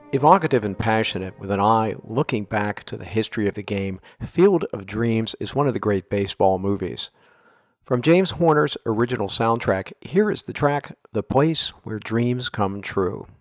Evocative and passionate, with an eye looking back to the history of the game, Field of Dreams is one of the great baseball movies. From James Horner's original soundtrack, here is the track The Place Where Dreams Come True.